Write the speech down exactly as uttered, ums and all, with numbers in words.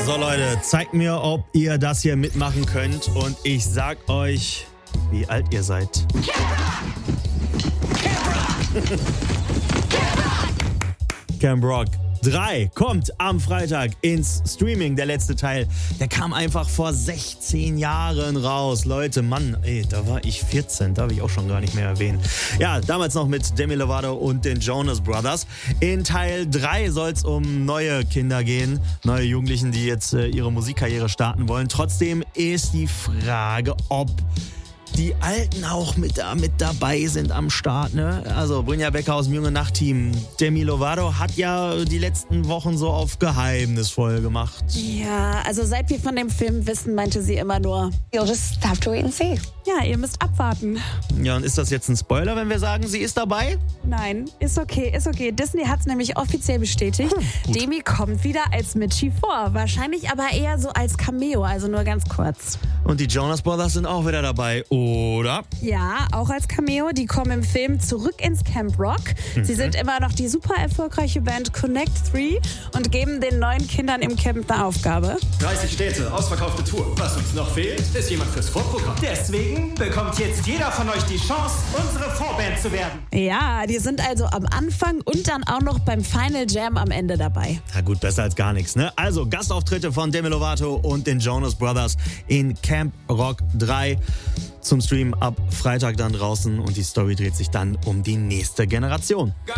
So Leute, zeigt mir, ob ihr das hier mitmachen könnt und ich sag euch, wie alt ihr seid. Camp Rock drei kommt am Freitag ins Streaming. Der letzte Teil, der kam einfach vor sechzehn Jahren raus. Leute, Mann, ey, da war ich vierzehn, darf ich auch schon gar nicht mehr erwähnen. Ja, damals noch mit Demi Lovato und den Jonas Brothers. In Teil drei soll es um neue Kinder gehen, neue Jugendlichen, die jetzt äh, ihre Musikkarriere starten wollen. Trotzdem ist die Frage, ob die Alten auch mit, da, mit dabei sind am Start, ne? Also Brynja Becker aus dem Junge Nacht-Team. Demi Lovato hat ja die letzten Wochen so auf geheimnisvoll gemacht. Ja, also seit wir von dem Film wissen, meinte sie immer nur, you'll just have to wait and see. Ja, ihr müsst abwarten. Ja, und ist das jetzt ein Spoiler, wenn wir sagen, sie ist dabei? Nein, ist okay, ist okay. Disney hat es nämlich offiziell bestätigt. Hm, Demi kommt wieder als Mitchie vor. Wahrscheinlich aber eher so als Cameo, also nur ganz kurz. Und die Jonas Brothers sind auch wieder dabei, oder? Ja, auch als Cameo. Die kommen im Film zurück ins Camp Rock. Mhm. Sie sind immer noch die super erfolgreiche Band Connect drei und geben den neuen Kindern im Camp eine Aufgabe. dreißig Städte, ausverkaufte Tour. Was uns noch fehlt, ist jemand fürs Vorprogramm. Deswegen bekommt jetzt jeder von euch die Chance, unsere Vorband zu werden. Ja, die sind also am Anfang und dann auch noch beim Final Jam am Ende dabei. Na gut, besser als gar nichts, ne? Also Gastauftritte von Demi Lovato und den Jonas Brothers in Camp Rock drei zum Stream ab Freitag dann draußen und die Story dreht sich dann um die nächste Generation.